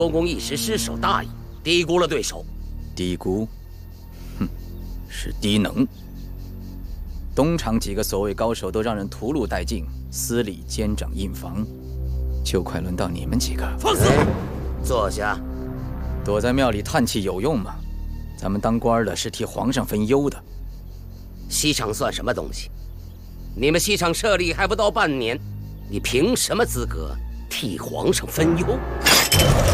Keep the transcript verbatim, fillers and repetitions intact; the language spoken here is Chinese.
公公一时失手大意，低估了对手。 低估？哼，是低能。东厂几个所谓高手都让人屠戮殆尽，司礼监掌印房，就快轮到你们几个。 放肆！坐下。 躲在庙里叹气有用吗？咱们当官的是替皇上分忧的。 西厂算什么东西？你们西厂设立还不到半年，你凭什么资格替皇上分忧？